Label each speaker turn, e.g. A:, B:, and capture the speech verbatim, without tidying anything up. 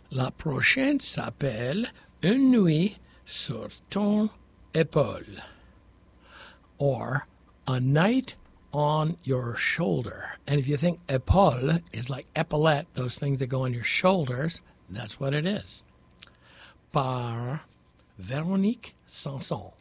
A: La prochaine s'appelle Une nuit sur ton épaule, or A night on your shoulder. And if you think épaule is like epaulette, those things that go on your shoulders, that's what it is. Par Véronique Sanson.